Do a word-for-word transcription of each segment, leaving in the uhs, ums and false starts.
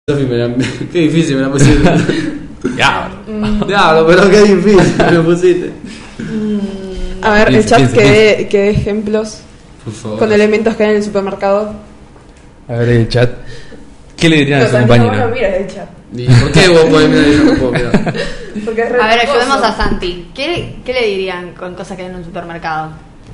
Sofi, me la... qué difícil me la pusiste. Diablo. Diablo, pero qué difícil me la pusiste. A ver, el Piensa, chat piensa, que piensa. dé que dé ejemplos Por favor. con elementos que hay en el supermercado. A ver el chat. ¿Qué le dirían a su Santiago, compañero? no miras el chat. ¿Y por qué vos podés mirar y yo no puedo mirar? Porque es re A ver, hermoso. ayudemos a Santi. ¿Qué, ¿Qué le dirían con cosas que hay en un supermercado?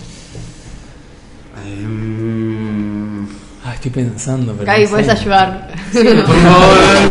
Mm, Ah, estoy pensando, pero. Gaby, no ¿puedes sé. ayudar? por favor.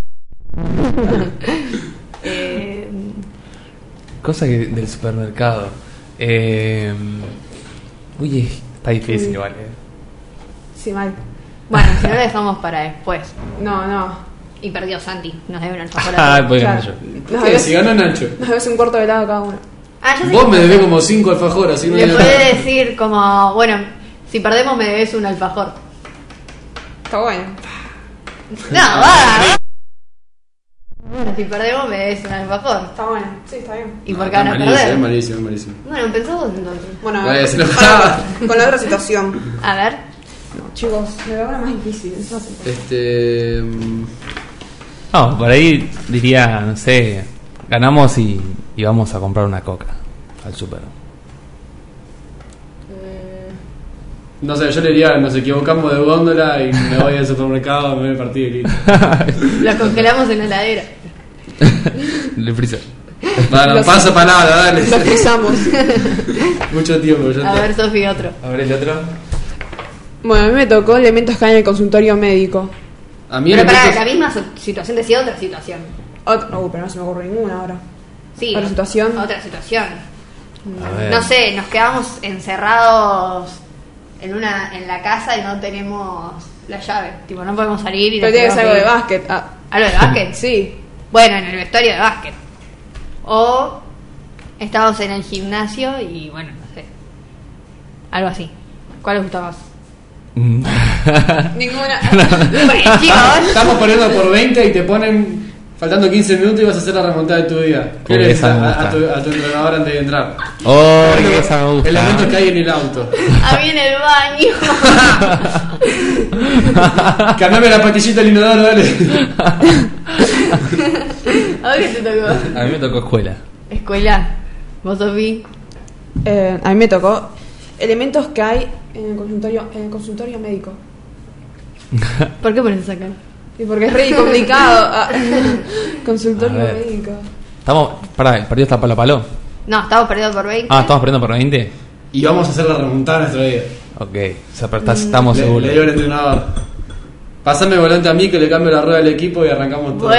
Eh, Cosa que del supermercado. Eh, uy, está difícil, Uy. vale. Sí, mal. bueno, si no lo dejamos para después. No, no. Y perdió Santi. Nos debe un alfajor. Ah, a todos. voy a Claro. ganar yo. Nos ¿Qué? debes, Si ganó Nacho. nos debes un cuarto de helado cada uno. Ah, ya sé Vos cómo me debés hacer. como cinco alfajores, así no Le hay nada. puede decir como, bueno, si perdemos me debes un alfajor. Está bueno. No, va. Bueno, si perdemos me debes un alfajor. Está bueno. Sí, está bien. ¿Y No, por qué está van a malísimo, perder? Es malísimo, es malísimo. Bueno, pensá vos entonces. Bueno, Bueno, se lo ahora estaba. con, con la otra situación. A ver. No, chicos, me veo una más difícil. No sé. Este. mm, No, por ahí diría, no sé, ganamos y, y vamos a comprar una coca al super. No sé, yo le diría, nos equivocamos de góndola y me voy al supermercado, me voy al partido y listo. Lo congelamos en la heladera. Le freezer. Para, Los- pasa palabra, dale. Lo frizamos. Mucho tiempo, ya A está. ver, Sofi, otro. A ver el otro. Bueno, a mí me tocó elementos que hay en el consultorio médico. A mí Pero el para efecto- la misma so- situación decía otra situación. Otro, uh, pero no se me ocurre ninguna ahora. Sí. ¿Otra situación? Otra situación. A ver. No sé, nos quedamos encerrados en una en la casa y no tenemos la llave. Tipo, no podemos salir y Pero nos tiene que ser algo de tenemos básquet. Ah, ir. ¿Algo de básquet? sí. Bueno, en el vestuario de básquet. O estamos en el gimnasio y bueno, no sé. Algo así. ¿Cuál les gusta más? Ninguna. Bueno, chicos. Estamos poniendo por veinte y te ponen faltando quince minutos y vas a hacer la remontada de tu día. ¿Qué Uy, le esa dices me a, gusta. a tu, a tu entrenador antes de entrar? Oh, esa me gusta. Elementos que hay en el auto. A mí en el baño. Cambiame la pastillita del inodoro, dale. ¿A ver qué te tocó? A mí me tocó escuela. Escuela. ¿Vos, Sofi? Eh, a mí me tocó elementos que hay en el consultorio, en el consultorio médico. ¿Por qué pones esa cara? Y porque es re complicado. Ah, consultorio A ver. médico. Estamos. Pará, el partido está palo a palo. No, estamos perdiendo por veinte. Ah, estamos perdiendo por veinte. Y vamos a hacer la remontada nuestro día. Ok, o sea, pero estás- estamos Le, seguros. le digo al entrenador. Pasame el volante a mí que le cambio la rueda del equipo y arrancamos todo. Bueno.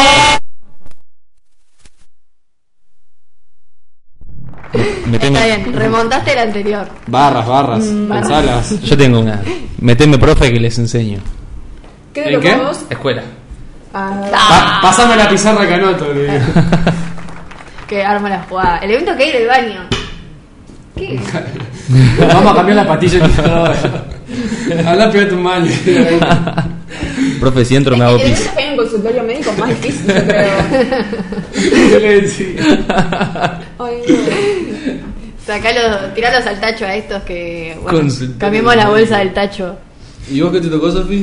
Meteme- Está bien, remontaste el anterior. Barras, barras, barras. pensalas. Yo tengo una. Meteme, profe, que les enseño. ¿Qué ¿En te qué? tocó a vos? Escuela. Ah, Pa- pasame la pizarra que anoto, le digo. Que arma la jugada. El evento que hay en el baño. ¿Qué? Vamos a cambiar la pastilla del inodoro. Habla, pegate un baño. Profe, si entro me hago el pis. elemento que hay en un consultorio médico es más difícil, yo creo. ¿Qué le decía? Ay, no. Sacalo, tiralos al tacho a estos que. Bueno, Consultorio cambiemos la bolsa del tacho. ¿Y vos qué te tocó, Sofi?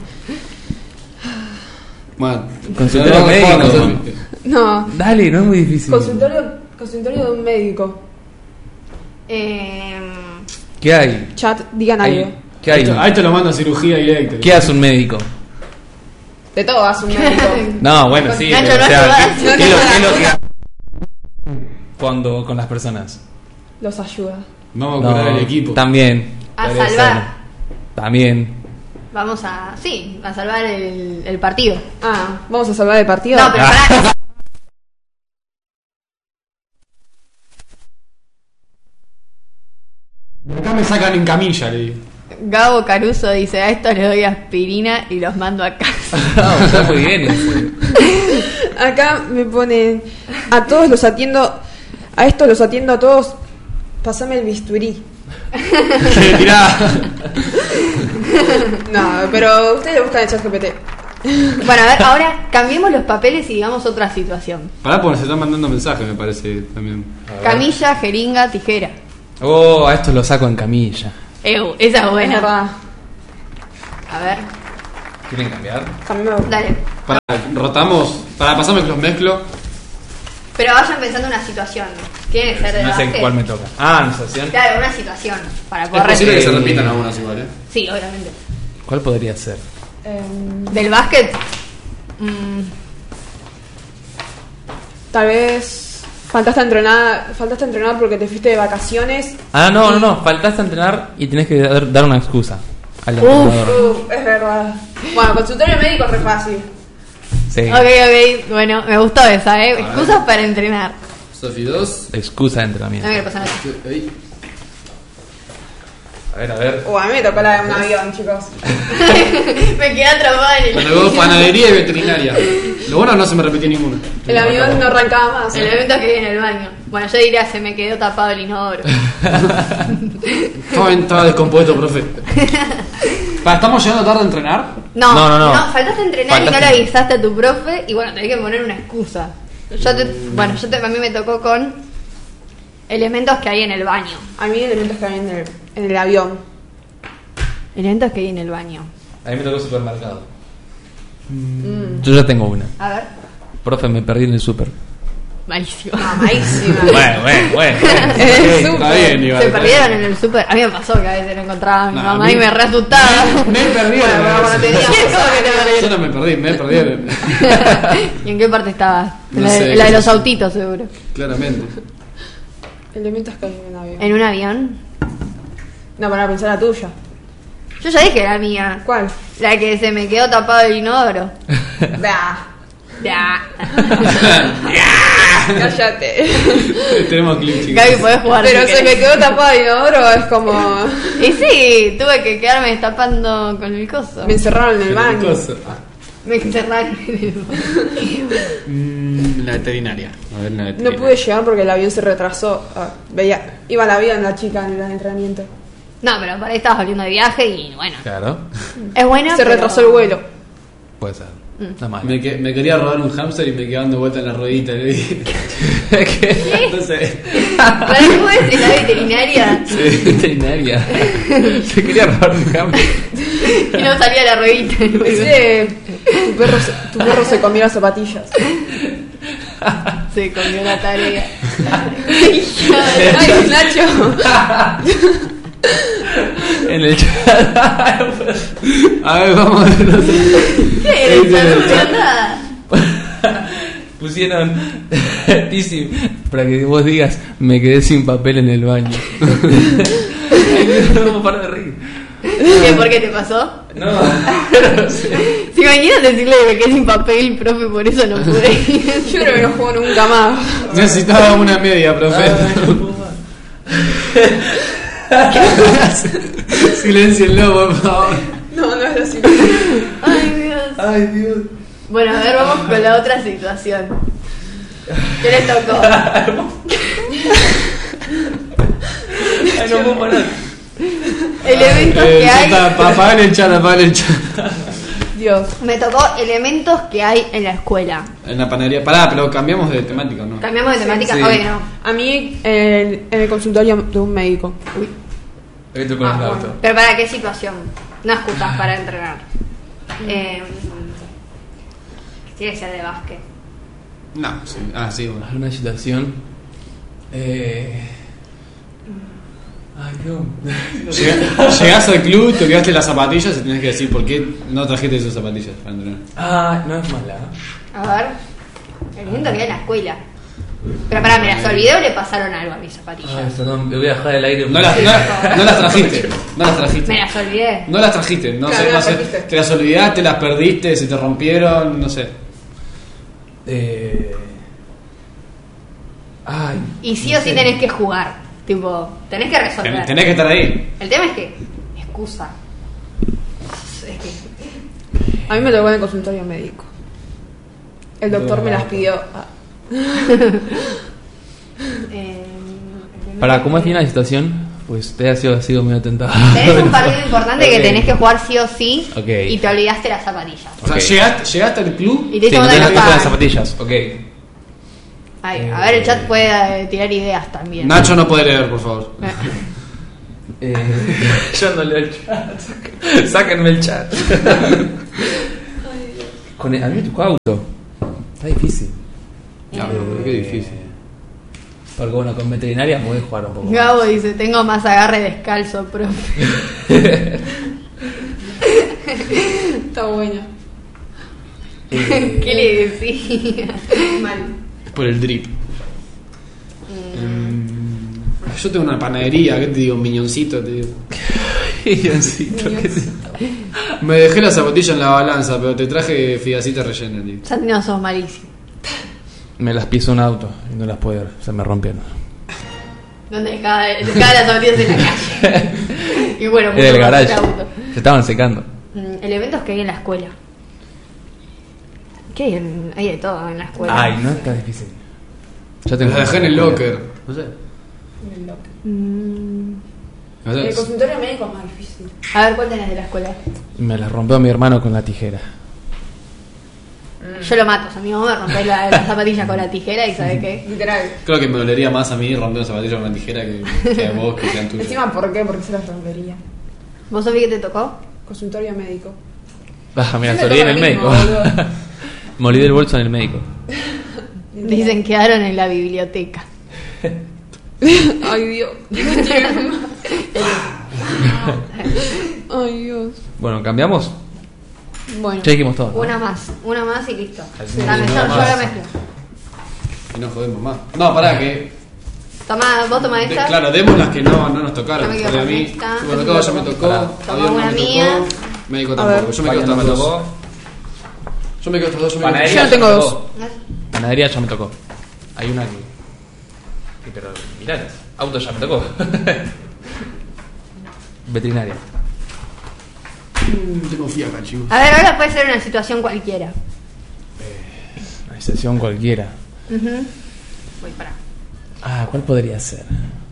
Bueno, Consultorio no, médico. no, Sofi. No, Dale, no es muy difícil. consultorio, consultorio de un médico. Eh, ¿Qué hay? Chat, digan Hay- algo. ¿Qué hay? Ahí te lo mando a cirugía y Héctor. ¿Qué hace un médico? De todo hace un médico. No, bueno, sí. Nacho, pero, no o sea, ayudas. ¿qué, qué es lo, qué es lo que hace cuando con las personas? Los ayuda. Vamos a curar el equipo. También. a Podría salvar. También. Vamos a. Sí, a salvar el, el partido. Ah, vamos a salvar el partido. No, pero pará. Acá me sacan en camilla, le digo. Gabo Caruso dice: a estos les doy aspirina y los mando a casa. No, está muy bien. ese. Acá me ponen a todos los atiendo, a estos los atiendo a todos. Pásame el bisturí. Tirá. No, pero ustedes lo buscan en chat G P T. Bueno, a ver, ahora cambiemos los papeles y digamos otra situación. Pará, porque se están mandando mensajes, me parece también. Camilla, jeringa, tijera. Oh, a estos lo saco en camilla. Ew, esa es Es buena. verdad. A ver. ¿Quieren cambiar? Cambiamos. Dale. Para, rotamos. Para pasarme que los mezclo. Pero vayan pensando en una situación. Tiene que ser de No sé básquet. cuál me toca. Ah, una situación. Claro, una situación. Para Es poder posible que se repetir. repitan algunas igual, ¿eh? Sí, obviamente. ¿Cuál podría ser? Em, Del básquet. mm, tal vez faltaste a entrenar, faltaste a entrenar porque te fuiste de vacaciones. Ah, no, no, Y- no. Faltaste a entrenar y tenés que dar, dar una excusa al Uf, entrenador. uf, es verdad. Bueno, consultorio médico es re fácil. Sí. Ok, ok. Bueno, me gustó esa, ¿eh? Excusas para entrenar. Sofi dos. Excusa de No entrenamiento. me pasa nada. Ahí. A ver, a ver. Uh, a mí me tocó la de un avión, chicos. Me quedé atrapada en Me el. tocó panadería y veterinaria. Lo bueno no se me repitió ninguna. El avión no arrancaba más. El evento que vi en el baño. Bueno, yo diría se me quedó tapado el inodoro. Estaba, estaba descompuesto, profe. Pa, ¿estamos llegando tarde a entrenar? No, No, no, no. faltaste a entrenar y no Faltaste. le avisaste a tu profe y bueno, tenés que poner una excusa. Yo te, bueno, yo te, a mí me tocó con elementos que hay en el baño. A mí elementos que hay en el, en el avión. Elementos que hay en el baño. A mí me tocó supermercado. Yo ya tengo una. A ver. Profe, me perdí en el super. Malísimo. Mamadísima. Bueno, bueno, bueno. En el Está súper. bien, igual. Se está perdieron bien. en el súper. A mí me pasó que a veces no encontraba a mi No, mamá a mí- y me re asustaba. Me he perdido. Bueno, pero cuando teníamos ¿Cómo que te perdiste? Yo no me perdí, me he perdido. ¿Y en qué parte estabas? En No la, sé. en la de los autitos, seguro. Claramente. Elementos que hay en un avión. ¿En un avión? No, para pensar la tuya. Yo ya dije la mía. ¿Cuál? La que se me quedó tapado el inodoro. Bah. Ya. Cállate. Tenemos clip, chicos. Gaby, podés jugar. Pero si se me querés. quedó tapado el inodoro, es como. Y sí, tuve que quedarme destapando con el coso. Me encerraron en el baño. Cosa. Me encerraron en el baño. Mm, la veterinaria. A ver, la No veterinaria. pude llegar porque el avión se retrasó. Ah, veía, iba al avión la chica en el entrenamiento. No, pero para ahí estabas volviendo de viaje y bueno. Claro. Es buena. Se pero- retrasó el vuelo. Puede ser. No mal. Me, que- me quería robar un hámster y me quedé dando vuelta en la ruedita. Le dije. ¿Qué? No sé. ¿Para qué puedes en la veterinaria? Veterinaria. Se quería robar un cambio. Y no salía la ruedita. Pensé, tu perro, se, tu perro se comió las zapatillas. Se comió la tarea. Ay, Nacho. En el chat. A ver, vamos a ver. No sé. ¿Qué Ese eres? es el No chat. nada. Pusieron Tizi para que vos digas me quedé sin papel en el baño. No puedo parar de reír. ¿Qué, ¿Por qué te pasó? No, no sé. Si imaginas decirle que me quedé sin papel, profe, por eso no pude ir. Yo creo que no juego nunca más. Necesitaba una media, profe. Silencienlo, por favor. No, no es así. Ay, Dios. Ay, Dios. Bueno, a ver, vamos con la otra situación. ¿Qué les tocó? Ay, no puedo parar. Elementos Eh, que ya hay. está, apagan el chat, apagan el chat. Dios. Me tocó elementos que hay en la escuela. En la panadería. Pará, pero cambiamos de temática, ¿no? Cambiamos de temática. Sí. Ok, no. A mí, en, en el consultorio de un médico. Uy. Esto con Ah, el auto. bueno. Pero para qué situación? No excusas para entrenar. Eh, tiene que ser de básquet. No, sí. Ah, sí, bueno. ¿Alguna situación? Eh... Ay, no. Llega- Llegás al club, te quedaste las zapatillas y tenés que decir por qué no trajiste esas zapatillas para entrenar. Ah, no es mala. A ver. Elemento que hay en la escuela. Pero para, me las olvidé o le pasaron algo a mis zapatillas. Ay, perdón, te voy a dejar el aire. No las, no, no las trajiste, no las Me trajiste. las olvidé. No las trajiste, no Claro, sé, no no las sé. trajiste. Te las olvidaste, las perdiste, se te rompieron, no sé. Eh... Ay. Y sí no o sí sé. tenés que jugar. Tipo, tenés que resolver. Ten- Tenés que estar ahí. El tema es que. Excusa. Es que. A mí me tocó en el consultorio médico. El doctor me las pidió. Ah, eh, Para, ¿cómo es bien la situación? Pues usted ha sido, ha sido medio tentado. Tenés un partido importante Ok. que tenés que jugar sí o sí. Ok. Y te olvidaste las zapatillas. O sea, Ok. llegaste, llegaste al club. Y te Sí, hizo no una tenés que nota. con las zapatillas, ok. Ay, a ver, el chat puede eh, tirar ideas también. Nacho no puede leer, por favor. Eh, yo no leo el chat. Sáquenme el chat. Con el, a mí me tocó auto. Está difícil. No, Eh, qué difícil. Porque bueno, con veterinaria podés jugar un poco. Gabo dice, tengo más agarre descalzo, profe. Está bueno. Eh, ¿Qué le decía? Mal. Es por el drip. Mm, Yo tengo una panadería, ¿qué te digo? Un miñoncito, te digo. Milloncito, ¿qué es? Me dejé la zapatilla en la balanza, pero te traje figacita rellena, tío. Santino, sos malísimo. Me las piso un auto y no las puedo ver, se me rompieron. Donde dejaba, dejaba las zapatillas en la calle. Y bueno, Era el mucho más garage. auto. Se estaban secando. Mm, Elementos que hay en la escuela. ¿Qué hay? En- hay de todo en la escuela. Ay, no está difícil. Yo Me la dejé en el locker. No sé. Mm, No sé. El consultorio médico es más difícil. a ver, ¿cuál tenés de la escuela? Me las rompió mi hermano con la tijera. Yo lo mato. O sea, mi mamá me rompe la, la zapatilla con la tijera y ¿sabe qué? Literal. Creo que me dolería más a mí romper una zapatilla con una tijera que, que a vos que sean tuyas. Encima, ¿por qué? Porque se las rompería. ¿Vos sabés qué te tocó? Consultorio médico. Ah, mira, Siempre se olvidé en toca el lo médico. mismo, boludo. Me olvidé el bolso en el médico. Dicen que quedaron en la biblioteca. Ay, Dios. Ay, Dios. Bueno, ¿cambiamos? Bueno, Ya dijimos todo, ¿no? una más, una más y listo. Así Dame, es, yo, una yo más. la mezclo. Y no jodemos más. No, pará, que. Tomá, vos tomá de- esta. claro, demos las que no, no nos tocaron. Yo me quedo Porque a con mí, esta. supermercado ya me tocó. Pará. Toma avión no una me tocó, mía. médico A tampoco. ver. Yo me quedo Vaya, no hasta me dos. tocó. Yo me quedo hasta dos. Yo me quedo Panadería Yo no ya tengo me dos. tocó. Panadería ya me tocó. Hay una que. que pero mirá, auto ya me tocó. Veterinaria. Mm, Tengo fiaca, chicos. A ver, ahora puede ser una situación cualquiera. Una excepción cualquiera. Ujú. Voy para. Ah, ¿cuál podría ser?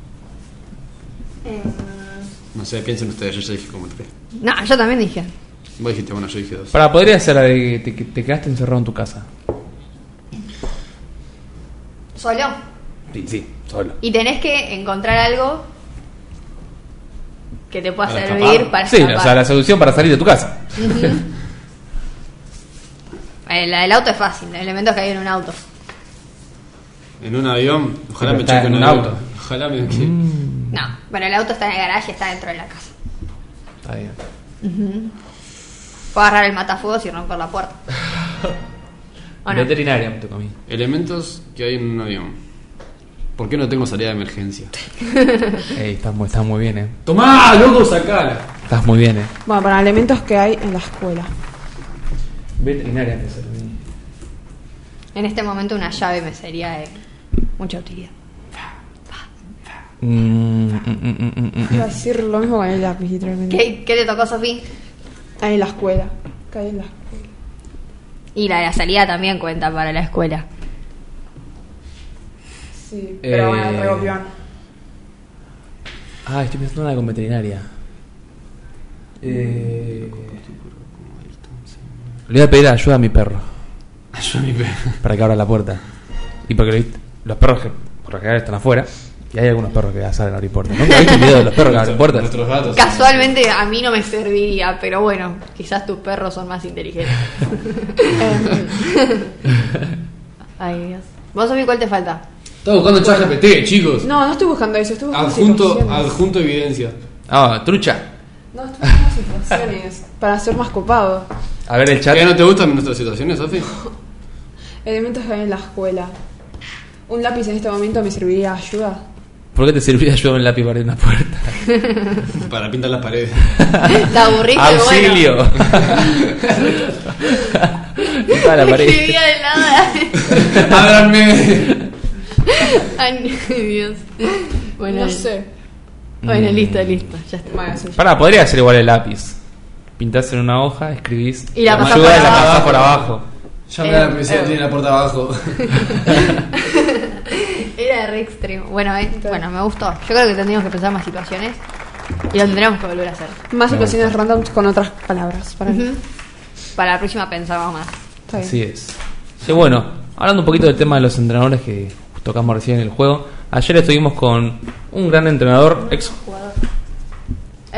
Eh, No sé, piensen ustedes, yo ya dije como tres. no, yo también dije. Vos dijiste, bueno, yo dije dos. Para, podría ser la de que te, que te quedaste encerrado en tu casa. Solo. Sí, sí, solo. Y tenés que encontrar algo que te pueda Para servir escapar. para Sí, escapar. o sea, la solución para salir de tu casa. Eh, la del auto es fácil, elementos que hay en un auto. En un avión, ojalá Pero me está choque en un un avión. auto. Ojalá me. No, bueno, el auto está en el garaje y está dentro de la casa. Está bien. Puedo agarrar el matafuegos y romper la puerta. ¿O no? Veterinaria me tocó a mí. Elementos que hay en un avión. ¿Por qué no tengo salida de emergencia? Ey, estás muy, estás muy bien, eh. ¡Tomá, loco, sacala! Estás muy bien, eh. Bueno, para elementos que hay en la escuela. Veterinaria me tocó a mí. En este momento una llave me sería de mucha utilidad. Mm, mm, mm, mm, mm, mm. Iba a decir lo mismo con el lápiz, literalmente. ¿Qué, qué te tocó, Sofía? Hay en la escuela. ¿Qué hay en la escuela? Y la de la salida también cuenta para la escuela. Sí, pero Eh, bueno, re copión. Ah, estoy pensando en una con veterinaria. Eh... Le voy a pedir ayuda a mi perro Yo mi pe- para que abra la puerta. Y porque le- los perros que por lo general están afuera. Y hay algunos perros que salen a abrir puertas. ¿Nunca viste el video de los perros que abren puertas? Nuestros gatos. Casualmente a mí no me serviría, pero bueno, quizás tus perros son más inteligentes. Ay, Dios. ¿Vos, Sofía, cuál te falta? Estaba buscando ChatGPT, chicos. No, no estoy buscando eso, estoy buscando Adjunto, situaciones. adjunto evidencia. Ah, trucha. No, estoy buscando situaciones para ser más copado. A ver el chat. ¿Qué no te gustan nuestras situaciones, Sofi? Elementos que hay en la escuela. Un lápiz en este momento me serviría de ayuda. ¿Por qué te serviría ayuda un lápiz para abrir una puerta? Para pintar las paredes. ¿Te aburriste? ¡Auxilio! Bueno. Está la pared. Escribía de nada. ¡Ábranme! Ay, Dios. Bueno, No sé. Bueno, listo, listo. Ya está. Bueno, sí. Pará, podría ser igual el lápiz. Pintás en una hoja, escribís. Y la pasás ayuda por y la abajo. pasás por abajo. Ya me da la Eh, policía, eh. tiene la puerta abajo. Era re extremo. Bueno, eh, bueno, me gustó. Yo creo que tendríamos que pensar más situaciones y lo tendremos que volver a hacer. Más situaciones random con otras palabras. Para mí. Ujú. Para la próxima pensamos más. Está bien. Así es. Sí, bueno, hablando un poquito del tema de los entrenadores que tocamos recién en el juego. Ayer estuvimos con un gran entrenador, ex Jugador.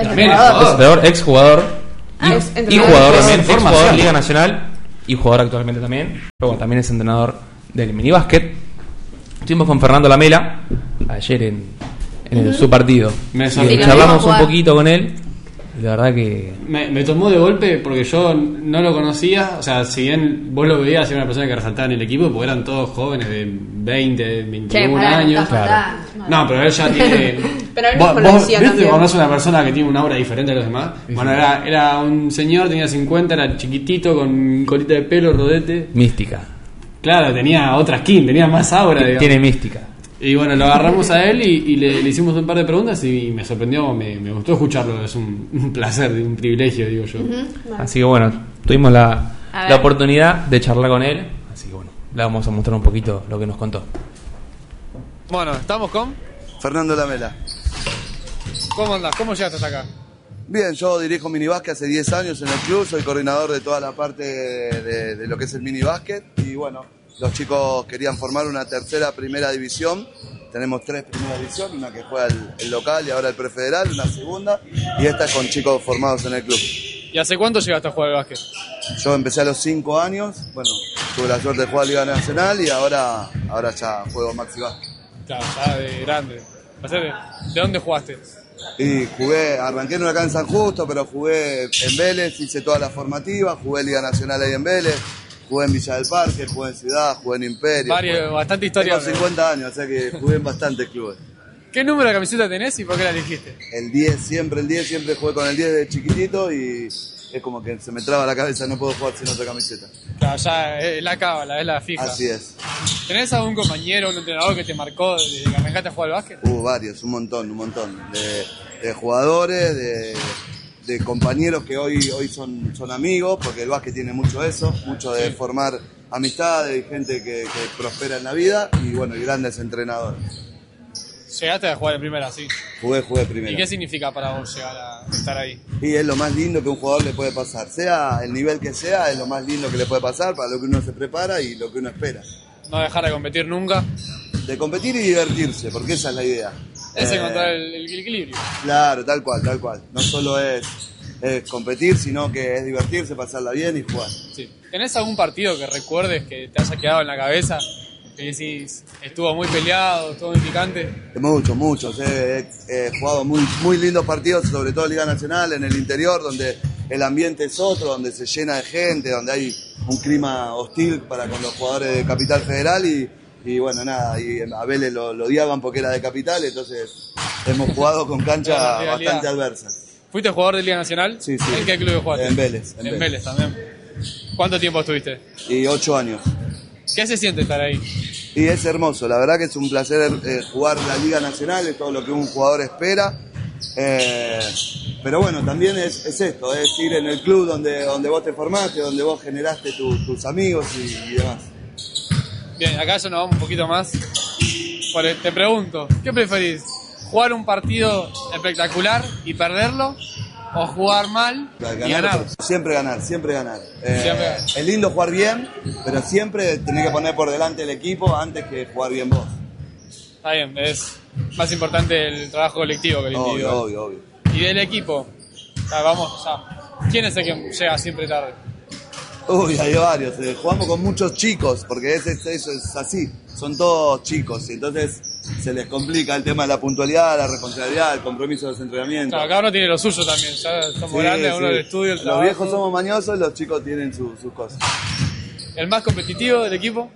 Es También es jugador. Es entrenador, ex jugador Ah, y, es y entrenador. jugador Es también, ex formación. jugador Liga Nacional y jugador actualmente también. Pero bueno, también es entrenador del minibásquet. Estuvimos con Fernando Lamela ayer en, en el, su partido. Me Y sorprendió. charlamos un Jugar. poquito con él. Y la verdad que Me, me tomó de golpe porque yo no lo conocía. O sea, si bien vos lo veías, era una persona que resaltaba en el equipo, porque eran todos jóvenes de veinte, veintiún Che, pará, años. estás Claro. matando. No, pero él ya tiene. Pero él vos, nos vos conocía ¿viste también. cuando es una persona que tiene una aura diferente a los demás? Bueno, era, era un señor, tenía cincuenta, era chiquitito, con colita de pelo, rodete. mística. Claro, tenía otra skin, tenía más aura, digamos. Tiene mística. Y bueno, lo agarramos a él y, y le, le hicimos un par de preguntas y me sorprendió, me, me gustó escucharlo. Es un, un placer, un privilegio, digo yo. Así que bueno, tuvimos la, A la ver. oportunidad de charlar con él. Así que bueno, le vamos a mostrar un poquito lo que nos contó. Bueno, estamos con. Fernando Lamela. ¿Cómo andás? ¿Cómo llegaste hasta acá? Bien, yo dirijo minibásquet hace diez años en el club, soy coordinador de toda la parte de, de- de lo que es el minibásquet y bueno, los chicos querían formar una tercera primera división. Tenemos tres primeras divisiones, una que juega el, el local y ahora el prefederal, una segunda y esta es con chicos formados en el club. ¿Y hace cuánto llegaste a jugar al básquet? Yo empecé a los cinco años, bueno, tuve la suerte de jugar Liga Nacional y ahora, ahora ya juego Maxi Básquet. Claro, ya de grande. O sea, ¿De de dónde jugaste? Y jugué, arranqué en Huracán San Justo, pero jugué en Vélez, hice toda la formativa, jugué Liga Nacional ahí en Vélez, jugué en Villa del Parque, jugué en Ciudad, jugué en Imperio. Varios, jugué- bastante historia. Tengo cincuenta años, o sea que jugué en bastantes clubes. ¿Qué número de camiseta tenés y por qué la elegiste? El diez, siempre el diez, siempre jugué con el diez de chiquitito y es como que se me traba la cabeza, no puedo jugar sin otra camiseta. Claro, ya es la cábala, es la fija. Así es. ¿Tenés algún compañero, un entrenador que te marcó desde que arrancaste a jugar al básquet? Hubo varios, un montón, un montón. De, de jugadores, de, de compañeros que hoy, hoy son, son amigos, porque el básquet tiene mucho eso, mucho de formar amistades y gente que, que prospera en la vida y bueno, y grandes entrenadores. Llegaste a jugar en primera, sí. Jugué, jugué ¿Y primero. qué significa para vos llegar a estar ahí? Y es lo más lindo que un jugador le puede pasar. Sea el nivel que sea, es lo más lindo que le puede pasar para lo que uno se prepara y lo que uno espera. No dejar de competir nunca. De competir y divertirse, porque esa es la idea. Es Eh, encontrar el, el equilibrio. Claro, tal cual, tal cual. No solo es, es competir, sino que es divertirse, pasarla bien y jugar. Sí. ¿Tenés algún partido que recuerdes que te haya quedado en la cabeza? Que decís, estuvo muy peleado, estuvo muy picante. Muchos, muchos. eh, He, he jugado muy, muy lindos partidos, sobre todo Liga Nacional, en el interior, donde el ambiente es otro, donde se llena de gente, donde hay un clima hostil para con los jugadores de Capital Federal y, y bueno, nada, y a Vélez lo, lo odiaban porque era de Capital, entonces hemos jugado con canchas La realidad. bastante adversas. ¿Fuiste jugador de Liga Nacional? Sí, sí. ¿En qué club jugaste? En Vélez, En, en Vélez. Vélez. también. ¿Cuánto tiempo estuviste? Y ocho años. ¿Qué se siente estar ahí? Y es hermoso, la verdad que es un placer eh, jugar la Liga Nacional, es todo lo que un jugador espera. Eh, pero bueno, también es, es esto, es ir en el club donde, donde vos te formaste, donde vos generaste tu- tus amigos y, y demás. Bien, acá ya nos vamos un poquito más. Por el- Te pregunto, ¿qué preferís? ¿Jugar un partido espectacular y perderlo? ¿O jugar mal y ganar? Siempre ganar, siempre ganar. Eh, Siempre ganar. Es lindo jugar bien, pero siempre tenés que poner por delante el equipo antes que jugar bien vos. Está bien, es más importante el trabajo colectivo que el individual. Obvio, obvio, obvio. Y del equipo, ya, vamos, ya. ¿Quién es el que llega siempre tarde? Uy, hay varios. eh, jugamos con muchos chicos, porque es, es- eso es así. Son todos chicos, y entonces se les complica el tema de la puntualidad, la responsabilidad, el compromiso de los entrenamientos. Claro, cada uno tiene lo suyo también. Ya somos Sí, grandes, uno sí. del estudio, el Los trabajo. viejos somos mañosos, los chicos tienen su- sus cosas. ¿El más competitivo del equipo?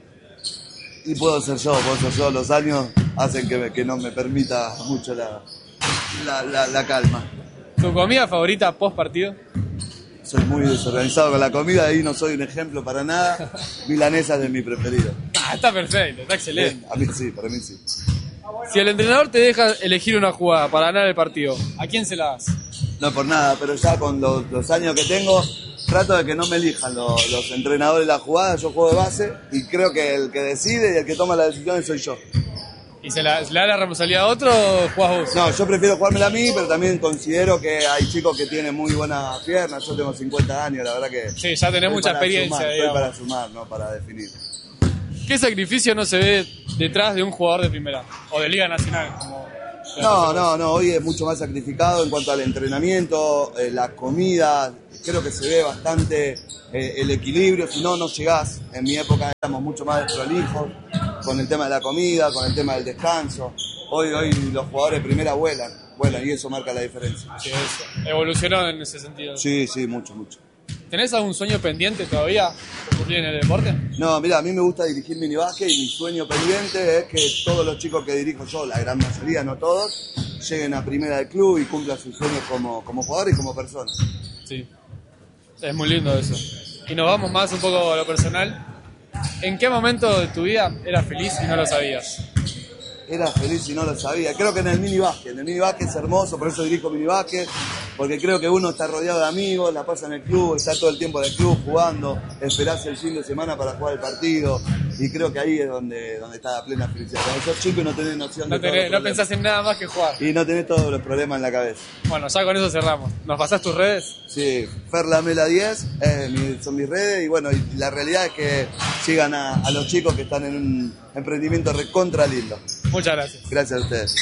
Y puedo ser yo, puedo ser yo. Los años hacen que, me- que no me permita mucho la, la, la- la calma. ¿Tu comida favorita post partido? Soy muy desorganizado con la comida, ahí no soy un ejemplo para nada. Milanesa es de mi preferido. Ah, está perfecto, está excelente. A mí sí, para mí sí. Si el entrenador te deja elegir una jugada para ganar el partido, ¿a quién se la das? No por nada, pero ya con los, los años que tengo, trato de que no me elijan los, los entrenadores de la jugada. Yo juego de base y creo que el que decide y el que toma las decisiones soy yo. ¿Y se la, se la da la responsabilidad a otro o jugás vos? No, yo prefiero jugármela a mí, pero también considero que hay chicos que tienen muy buenas piernas. Yo tengo cincuenta años, la verdad que... Sí, ya tenés estoy mucha para experiencia, sumar, estoy digamos. para sumar, no para definir. ¿Qué sacrificio no se ve detrás de un jugador de primera? O de Liga Nacional, como No, no, no, hoy es mucho más sacrificado en cuanto al entrenamiento, eh, la comida, creo que se ve bastante eh, el equilibrio, si no, no llegás. En mi época éramos mucho más desprolijos con el tema de la comida, con el tema del descanso. Hoy, hoy los jugadores de primera vuelan, vuelan y eso marca la diferencia. Sí, eso. Evolucionó en ese sentido. Sí, sí, mucho, mucho. ¿Tenés algún sueño pendiente todavía por cumplir en el deporte? No, mira, a mí me gusta dirigir minibásquet y mi sueño pendiente es que todos los chicos que dirijo yo, la gran mayoría, no todos, lleguen a primera del club y cumplan sus sueños como, como jugador y como persona. Sí, es muy lindo eso. Y nos vamos más un poco a lo personal. ¿En qué momento de tu vida eras feliz y no lo sabías? Era feliz y no lo sabía. Creo que en el minibásquet, en el minibásquet es hermoso, por eso dirijo minibásquet, porque creo que uno está rodeado de amigos, la pasa en el club, está todo el tiempo en el club jugando, esperás el fin de semana para jugar el partido, y creo que ahí es donde, donde está la plena felicidad. Cuando sos chico y no tenés noción No, de tenés, todo. no pensás en nada más que jugar. Y no tenés todos los problemas en la cabeza. Bueno, ya con eso cerramos. ¿Nos pasás tus redes? Sí, Ferlamela diez eh, mi, son mis redes, y bueno, y la realidad es que sigan a, a los chicos que están en un emprendimiento recontra lindo. Muchas gracias. Gracias a ustedes.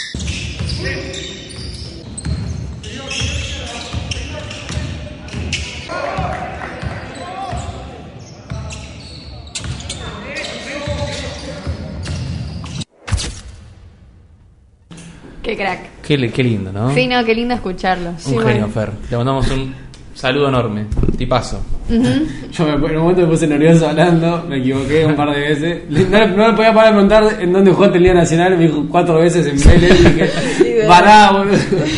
Qué crack. Qué, li- qué lindo, ¿no? Sí, no, qué lindo escucharlo. Un Sí, genio, bueno. Fer. Le mandamos un saludo enorme. Tipazo. Yo me, en un momento me puse nervioso hablando, me equivoqué un par de veces. No, no me podía parar de preguntar en dónde jugaste el Día Nacional, me dijo cuatro veces en Vélez. Y dije, pará, boludo.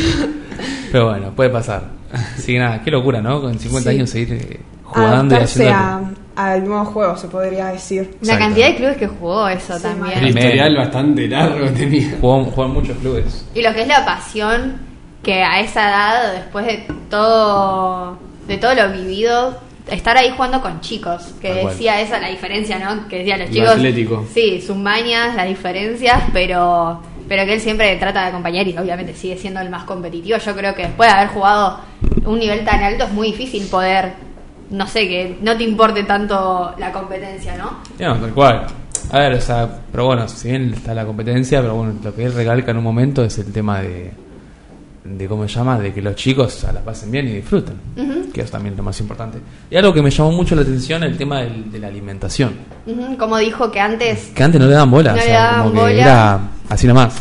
Pero bueno, puede pasar. Así que nada, qué locura, ¿no? Con cincuenta Sí. años seguir eh, jugando y Adaptarse haciendo. a, al nuevo juego, se podría decir. La Exacto. cantidad de clubes que jugó eso Sí, también. Un historial bastante largo tenía. Jugó, jugó en muchos clubes. Y lo que es la pasión que a esa edad, después de todo, de todo lo vivido, estar ahí jugando con chicos, que Tal cual. decía esa la diferencia, ¿no? Que decía los Lo chicos, atlético. sí, sus mañas, las diferencias, pero pero que él siempre trata de acompañar y obviamente sigue siendo el más competitivo. Yo creo que después de haber jugado un nivel tan alto es muy difícil poder, no sé, que no te importe tanto la competencia, ¿no? No, tal cual. A ver, o sea, pero bueno, si bien está la competencia, pero bueno, lo que él recalca en un momento es el tema de, de ¿cómo se llama? De que los chicos o sea, la pasen bien y disfruten, Ujú. que es también lo más importante. Y algo que me llamó mucho la atención, el tema del- de la alimentación. Ujú, como dijo que antes, Que antes no le daban bola, No o le sea, daban como que bola. era así nomás.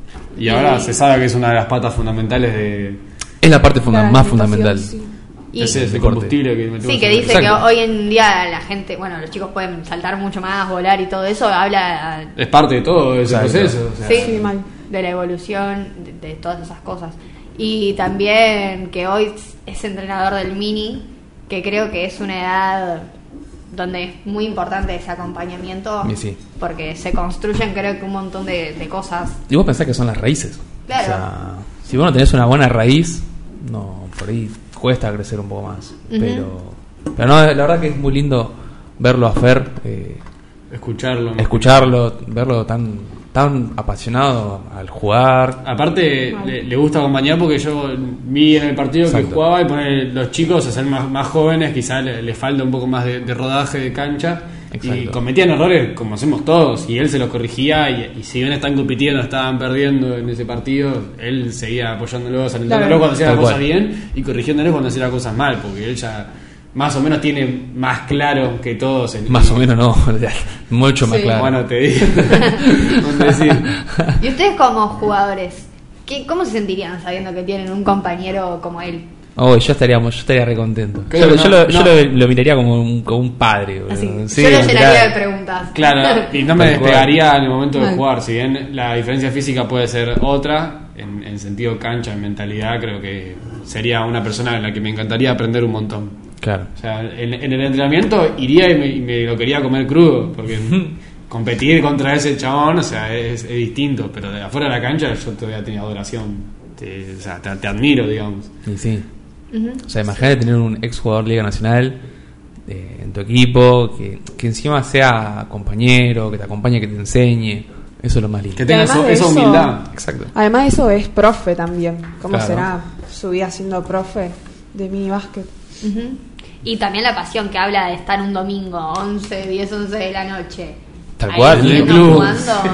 Y ahora se sabe que es una de las patas fundamentales de, Es la parte funda- La más alimentación, fundamental. sí. y, ese, ese deporte. combustible que metemos sí, que en- dice Exacto. que hoy en día la gente, bueno, los chicos pueden saltar mucho más, volar y todo eso, habla Es parte de todo ese Exacto. proceso. O sea, sí, Sí, mal. de la evolución, de, de todas esas cosas. Y también que hoy es entrenador del mini, que creo que es una edad donde es muy importante ese acompañamiento, Y sí. porque se construyen creo que un montón de, de cosas. Y vos pensás que son las raíces. Claro. O sea, si vos no tenés una buena raíz, no, por ahí cuesta crecer un poco más. Ujú. Pero, pero no, la verdad que es muy lindo verlo a Fer, eh, escucharlo. escucharlo, verlo tan, tan apasionado al jugar. Aparte, le, le gusta acompañar porque yo vi en el partido Exacto. que jugaba y pone los chicos a ser más, más jóvenes, quizás les le falta un poco más de, de rodaje de cancha. Y Exacto. cometían errores como hacemos todos, y él se los corrigía. Y, y si bien están compitiendo, estaban perdiendo en ese partido, él seguía apoyándolos, alentándolo Claro. cuando hacía Tal las cosas cual. bien y corrigiéndolos cuando hacía las cosas mal, porque él ya más o menos tiene más claro que todos. El, Más o menos no, mucho más Sí. claro. Bueno, te digo. ¿Dónde decir? Y ustedes como jugadores, ¿qué, ¿cómo se sentirían sabiendo que tienen un compañero como él? Oh, yo estaríamos, yo estaría recontento. Creo Yo, que yo no, lo, yo no. lo, lo miraría como un, como un padre. boludo. Así, Sí, yo lo mirá. llenaría de preguntas. Claro, y no me Tal cual. despegaría en el momento de Mal. jugar. Si bien la diferencia física puede ser otra, en, en sentido cancha, en mentalidad, creo que sería una persona en la que me encantaría aprender un montón. Claro. O sea, en, en el entrenamiento iría y me, y me lo quería comer crudo, porque competir contra ese chabón, o sea, es, es distinto, pero de afuera de la cancha yo todavía tenía adoración. Te, o sea, te, te admiro, digamos. Y sí. Ujú. O sea, imagínate tener un ex jugador Liga Nacional eh, en tu equipo, que, que encima sea compañero, que te acompañe, que te enseñe. Eso es lo más lindo. Que tenga además eso- de esa eso- humildad. Exacto. Además de eso es profe también. ¿Cómo Claro. será su vida siendo profe de mini básquet? Ujú. Y también la pasión que habla de estar un domingo, once, diez, once de la noche. Tal ahí cual. En el viendo, club. jugando.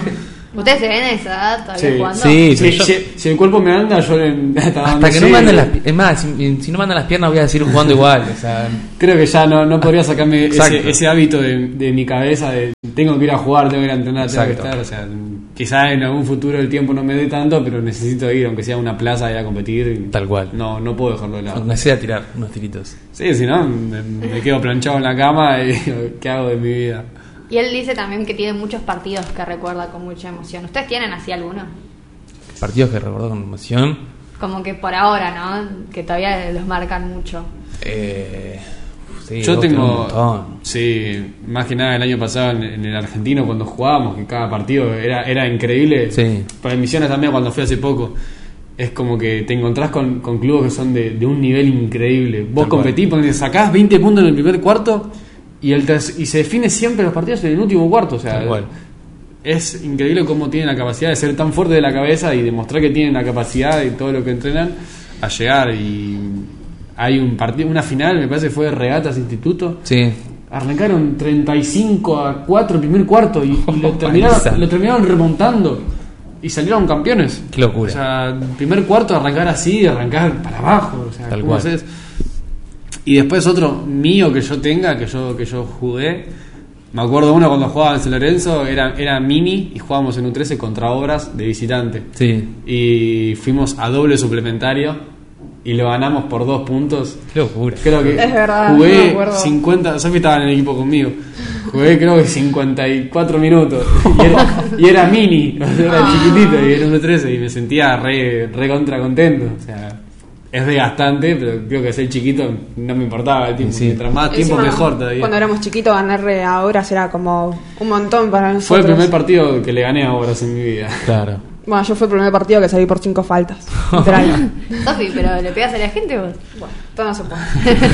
¿Ustedes se ven a esa edad todavía Sí. jugando? Sí, Si, yo- si- si el cuerpo me anda, yo le- hasta, Hasta donde que no sé, manden las pi- es más, si, si no mandan las piernas voy a seguir jugando igual, o sea, creo que ya no, no podría sacarme Exacto. ese, ese hábito de, de mi cabeza de tengo que ir a jugar, tengo que ir a entrenar, tengo que Exacto. estar. O sea, quizá en algún futuro el tiempo no me dé tanto, pero necesito ir, aunque sea a una plaza, ir a competir. y Tal cual. No, no puedo dejarlo de lado. aunque sea tirar unos tiritos. Sí, si no, me, me quedo planchado en la cama y ¿qué hago de mi vida? Y él dice también que tiene muchos partidos que recuerda con mucha emoción. ¿Ustedes tienen así alguno? Partidos que recuerdo con emoción. Como que por ahora, ¿no? Que todavía los marcan mucho. Eh, sí, Yo otro, tengo, un montón. sí, más que nada el año pasado en, en el argentino cuando jugábamos, que cada partido era, era increíble. Sí. Para Misiones también cuando fui hace poco. Es como que te encontrás con, con clubes que son de, de un nivel increíble. Vos Tal cual. competís, porque sacás veinte puntos en el primer cuarto y, el ter- y se define siempre los partidos en el último cuarto. O sea, Tal cual. es increíble cómo tienen la capacidad de ser tan fuertes de la cabeza y demostrar que tienen la capacidad y todo lo que entrenan a llegar. Y hay un partido, una final, me parece que fue de Regatas Instituto. Sí, Arrancaron treinta y cinco a cuatro el primer cuarto y, y lo, terminaron, Paliza. lo terminaron remontando y salieron campeones. Qué locura. O sea, el primer cuarto arrancar así, arrancar para abajo. O sea, Tal ¿cómo cual. haces? Y después otro mío que yo tenga, que yo que yo jugué. Me acuerdo uno cuando jugaba en San Lorenzo, era, era mini y jugábamos en un trece contra Obras de visitante. sí, Y fuimos a doble suplementario y lo ganamos por dos puntos. qué locura. Creo que Es verdad, no me jugué acuerdo. cincuenta, Sofi estaba en el equipo conmigo. Jugué creo que cincuenta y cuatro minutos y era, y era mini, o sea, era chiquitito y era uno trece y me sentía re, re contra contento. O sea, es desgastante, pero creo que ser chiquito no me importaba el tiempo. Sí, sí. Mientras más tiempo Encima, mejor todavía. Cuando éramos chiquitos, ganarle a Obras era como un montón para nosotros. Fue el primer partido que le gané a Obras en mi vida. Claro. Bueno, yo fue el primer partido que salí por cinco faltas. Literal. Sofi, ¿pero le pegas a la gente vos? Bueno, todo no se puede.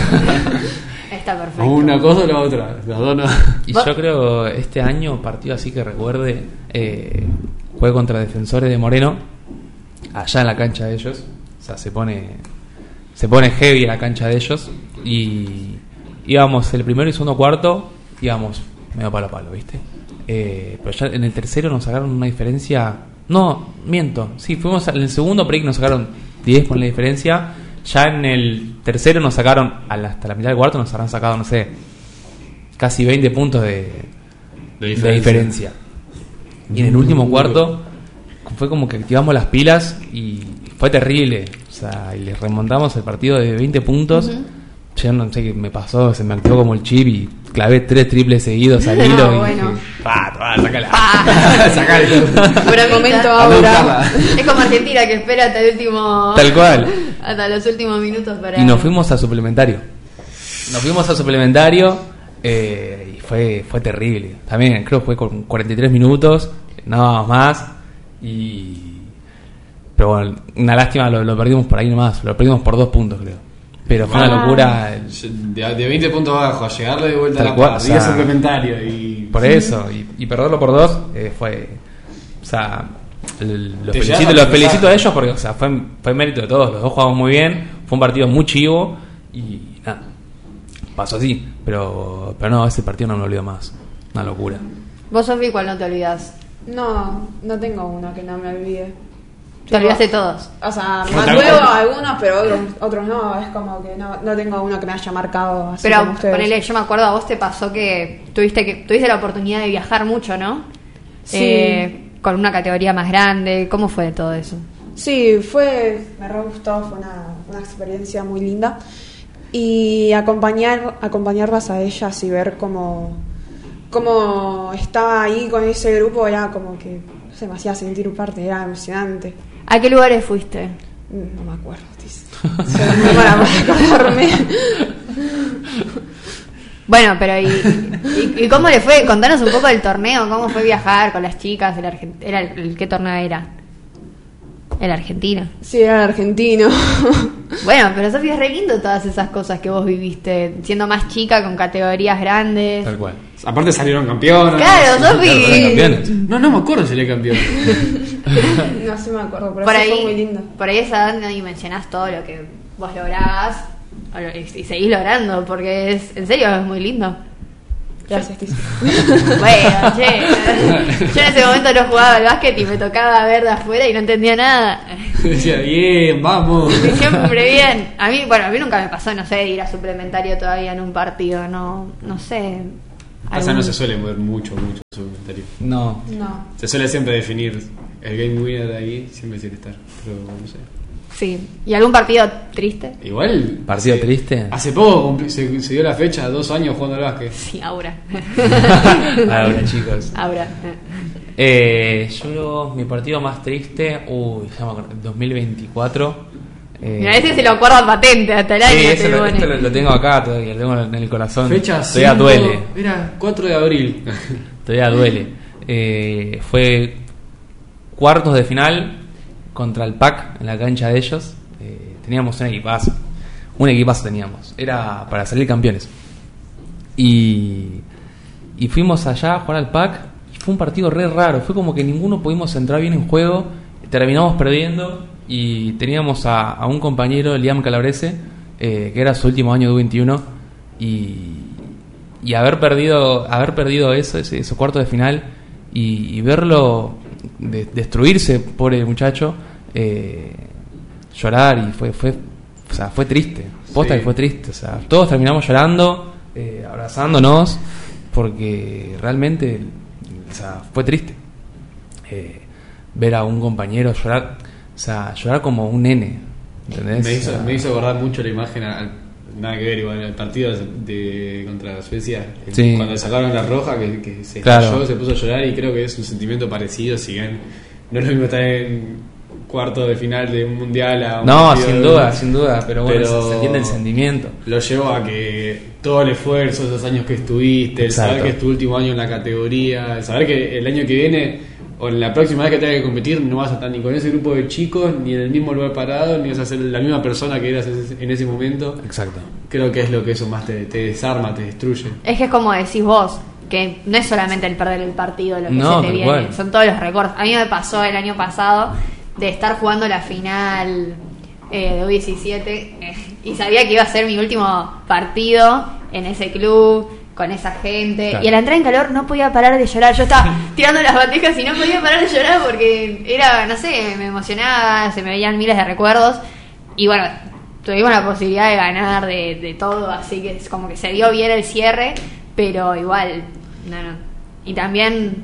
Está perfecto. O una cosa o la otra. Las dos no. Y Va- yo creo este año, partido así que recuerde, eh, jugué contra Defensores de Moreno, allá en la cancha de ellos. O sea, se pone se pone heavy la cancha de ellos. Y íbamos el primero y segundo cuarto, íbamos medio palo a palo, ¿viste? Eh, pero ya en el tercero nos sacaron una diferencia. No, miento. Sí, fuimos en el segundo break, nos sacaron diez con la diferencia. Ya en el tercero nos sacaron, a la- hasta la mitad del cuarto, nos habrán sacado, no sé, casi veinte puntos de, De de diferencia. diferencia. Y en el último cuarto fue como que activamos las pilas y fue terrible. O sea, y le remontamos el partido de veinte puntos. Yo no sé qué me pasó, se me activó como el chip y clavé tres triples seguidos al hilo. Ah, y bueno. dije, "Pa, tomá, sacala". Sacale. Bromita. Momento A ahora. buscarla. Es como Argentina que espera hasta el último. Tal cual. Hasta los últimos minutos para. Y nos fuimos a suplementario. Nos fuimos a suplementario eh, y fue fue terrible. También creo que fue con cuarenta y tres minutos, nada más. Y pero bueno, una lástima, lo, lo perdimos por ahí nomás. Lo perdimos por dos puntos, creo. Pero fue una Ah. locura. De, de veinte puntos abajo a llegarle de vuelta Tal a la cual, par, o día sea, suplementario y Por eso. Y, y perderlo por dos eh, fue. O sea, el- los Te felicito, llegas a los pensar. felicito a ellos porque o sea, fue, fue mérito de todos. Los dos jugamos muy bien. Fue un partido muy chivo. Y nada. Pasó así. Pero, pero no, ese partido no me lo olvido más. Una locura. Vos, Sofi, ¿cuál no te olvidás? No, no tengo uno que no me olvide. Te olvidaste todos. O sea, No, más tampoco. nuevo algunos, pero otros, otros no. Es como que no, no tengo uno que me haya marcado así Pero como ustedes. ponele, yo me acuerdo, a vos te pasó que tuviste que tuviste la oportunidad de viajar mucho, ¿no? Sí. Eh, con una categoría más grande. ¿Cómo fue todo eso? Sí, fue, me re gustó, fue una, una experiencia muy linda. Y acompañar, acompañarlas a ellas y ver cómo, cómo estaba ahí con ese grupo era como que no sé, me hacía sentir parte, era emocionante. ¿A qué lugares fuiste? Mm, No me acuerdo, Tis. Soy muy mala para acordarme. Bueno, pero ¿y, y, y cómo le fue? Contanos un poco del torneo, cómo fue viajar con las chicas, el argent- era el, el- ¿qué torneo era? El argentino. Sí, era el argentino. Bueno, pero Sofía, es re lindo todas esas cosas que vos viviste, siendo más chica, con categorías grandes. Tal cual. aparte salieron campeones. Claro, Claro, Sofi. fueron campeones. No, no me acuerdo si le campeón. No sé, me acuerdo, pero Por sí ahí, fue muy lindo. por ahí esa edad no dimensionás todo lo que vos lograbas o lo- y seguís logrando, porque es, en serio es muy lindo. Gracias, Tizi. Bueno, che, yo en ese momento no jugaba al básquet y me tocaba ver de afuera y no entendía nada. Decía, bien, vamos. Y siempre bien. A mí, bueno, a mí nunca me pasó, no sé, ir a suplementario todavía en un partido, no, no sé. O sea, no se suele mover mucho, mucho suplementario. No. No. Se suele siempre definir el game winner de ahí, siempre tiene que estar. Pero no sé. Sí. ¿Y algún partido triste? Igual. ¿Partido sí, triste? Hace poco cumpli- se, se dio la fecha, dos años jugando al básquet. Sí, Aura. Ahora, chicos. Aura. Eh, yo, mi partido más triste, uy, ya me acuerdo, dos mil veinticuatro. Eh, Mira, ese se lo acuerda patente hasta el año. sí, te eso lo, pone. esto lo, lo tengo acá todavía, lo tengo en el corazón. Fecha todavía cinco, duele, Era cuatro de abril. todavía duele. Eh, fue cuartos de final contra el P A C en la cancha de ellos. Eh, teníamos un equipazo, un equipazo teníamos, era para salir campeones. Y, y fuimos allá a jugar al P A C. Y fue un partido re raro, fue como que ninguno pudimos entrar bien en juego, terminamos perdiendo. Y teníamos a, a un compañero, Liam Calabrese, eh, que era su último año de U veintiuno, y, y haber perdido haber perdido eso, ese, esos cuartos de final, y, y verlo de, destruirse, pobre muchacho, eh, llorar, y fue fue o sea, fue triste, posta Sí. que fue triste, o sea, todos terminamos llorando, eh, abrazándonos, porque realmente, o sea, fue triste eh, ver a un compañero llorar. O sea, llorar como un nene, ¿entendés? Me hizo, O sea, me hizo acordar mucho la imagen, al- nada que ver, igual, el partido de, contra Suecia, el- Sí. cuando sacaron la roja, que, que se Claro. cayó, se puso a llorar, y creo que es un sentimiento parecido, si bien no es lo mismo estar en cuarto de final de un mundial a un No, partido sin de- duda, sin duda, pero bueno, Pero- se, se entiende el sentimiento. Lo llevó a que todo el esfuerzo, esos años que estuviste, el Exacto. saber que es tu último año en la categoría, el saber que el año que viene o en la próxima vez que tengas que competir no vas a estar ni con ese grupo de chicos, ni en el mismo lugar parado, ni vas a ser la misma persona que eras en ese momento. Exacto. Creo que es lo que eso más te, te desarma, te destruye. Es que es como decís vos, que no es solamente el perder el partido lo que No, se te tal viene, cual. son todos los recuerdos. A mí me pasó el año pasado de estar jugando la final eh, de U diecisiete eh, y sabía que iba a ser mi último partido en ese club, con esa gente, Claro. y al entrar en calor no podía parar de llorar. Yo estaba tirando las bandejas y no podía parar de llorar porque era, no sé, me emocionaba, se me veían miles de recuerdos. Y bueno, tuvimos la posibilidad de ganar de, de todo, así que es como que se dio bien el cierre, pero igual, no, no. Y también,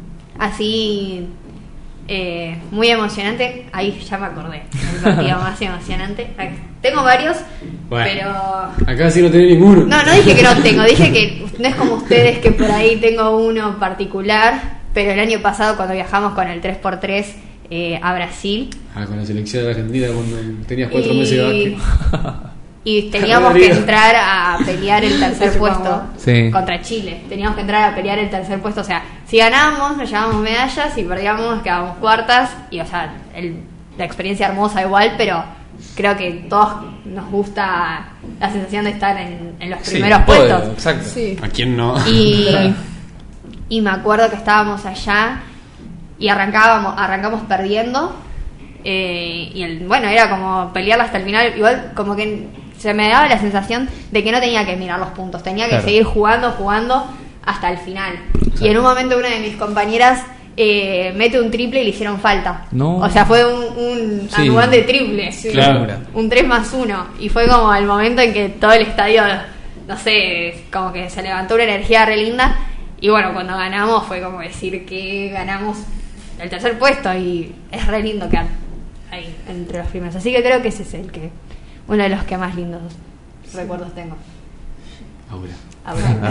así, eh, muy emocionante, ahí ya me acordé, el partido más emocionante. Tengo varios, Bueno. pero... Acá sí no tenés ninguno. No, no dije que no tengo, dije que no es como ustedes que por ahí tengo uno particular, pero el año pasado cuando viajamos con el tres por tres eh, a Brasil Ah, con la selección de Argentina cuando tenías cuatro y, meses de básquet. y teníamos que entrar a pelear el tercer Ese puesto favor. Sí. contra Chile, teníamos que entrar a pelear el tercer puesto, o sea, si ganábamos nos llevábamos medallas, si perdíamos quedábamos cuartas, y o sea, el- la experiencia hermosa igual, pero creo que todos nos gusta la sensación de estar en, en los Sí, primeros podio, puestos. Exacto. Sí. ¿A quién no? Y, y me acuerdo que estábamos allá y arrancábamos, arrancamos perdiendo. eh, y el, bueno, era como pelearla hasta el final. Igual como que se me daba la sensación de que no tenía que mirar los puntos, tenía que Claro. seguir jugando, jugando hasta el final. Exacto. Y en un momento una de mis compañeras eh, mete un triple y le hicieron falta. No. O sea, fue un, un Sí. anulante triple. Claro. Un tres más uno. Y fue como el momento en que todo el estadio, no sé, como que se levantó una energía re linda. Y bueno, cuando ganamos fue como decir que ganamos el tercer puesto. Y es re lindo quedar ahí entre los primeros. Así que creo que ese es el que, uno de los que más lindos recuerdos tengo. Ahora. Ahora.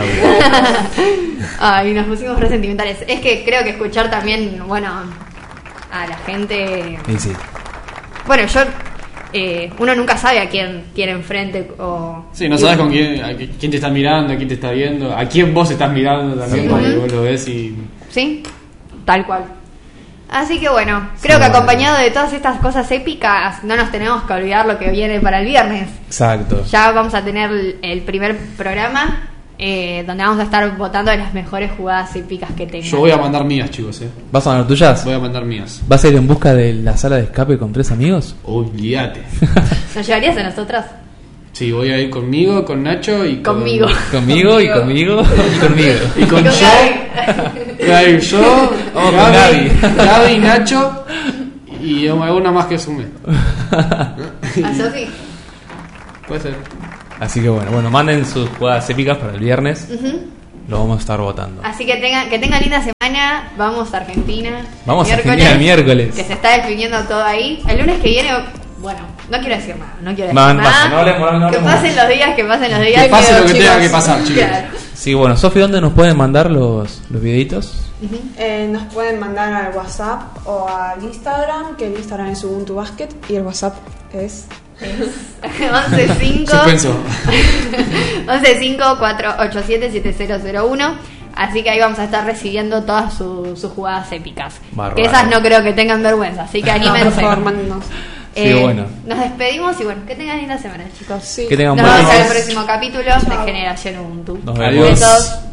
Ay, nos pusimos re sentimentales. Es que creo que escuchar también, bueno, a la gente. Y sí. Bueno, yo. Eh, uno nunca sabe a quién tiene enfrente o. Sí, no sabes con quién, a qui- quién te está mirando, a quién te está viendo, a quién vos estás mirando también, Sí. porque Ujú. vos lo ves y... ¿Sí? Tal cual. Así que bueno, creo Sí, que bueno. acompañado de todas estas cosas épicas, no nos tenemos que olvidar lo que viene para el viernes. Exacto. Ya vamos a tener el- el primer programa eh, donde vamos a estar votando las mejores jugadas épicas que tengan. Yo voy a mandar mías, chicos, eh. ¿Vas a ganar tuyas? Voy a mandar mías. ¿Vas a ir en busca de la sala de escape con tres amigos? Olvídate. ¿Nos llevarías a nosotras? Sí, voy a ir conmigo, con Nacho y con... Conmigo. Conmigo y conmigo y conmigo. Y con Con yo. Gaby. Voy a ir yo, Vamos con Gaby, Gaby. Gaby, Nacho y una más que sume. ¿A Sofi? Puede ser. Así que bueno, bueno, manden sus jugadas épicas para el viernes. Ujú. Lo vamos a estar votando. Así que tengan que tengan linda semana. Vamos a Argentina. Vamos a Argentina el miércoles. Que se está definiendo todo ahí. El lunes que viene, bueno, no quiero decir nada. No quiero decir No, no nada. pasa, no hablemos, no hablemos. Que pasen los días, que pasen los días. Que pase miedo, lo que tenga chicos. que pasar, chicos. Claro. Sí, bueno, Sofi, ¿dónde nos pueden mandar los, los videitos? Ujú. Eh, nos pueden mandar al WhatsApp o al Instagram, que el Instagram es Ubuntu Basket y el WhatsApp es... once cinco Suspenso. once cinco cuatro ocho siete siete cero cero uno. Así que ahí vamos a estar recibiendo todas su- sus jugadas épicas. Bárbaro. Que esas no creo que tengan vergüenza, así que No, por anímense. favor, mándenos. Sí, bueno. Nos despedimos y bueno, que tengan linda semana, chicos. Sí. Que tengan Nos buenas vemos en el noches. próximo capítulo de Generación Ubuntu. Nos Adiós. vemos. Besos.